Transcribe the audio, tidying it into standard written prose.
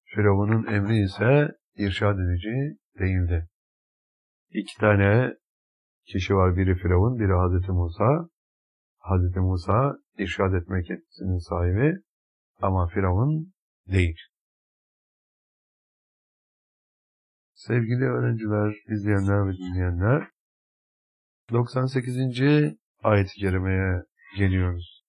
Firavun'un emri ise irşad edici değildi. İki tane kişi var. Biri Firavun, biri Hazreti Musa. Hazreti Musa irşad etmek yetisinin sahibi ama Firavun değil. Sevgili öğrenciler, izleyenler ve dinleyenler, 98. ayet-i kerimeye geliyoruz.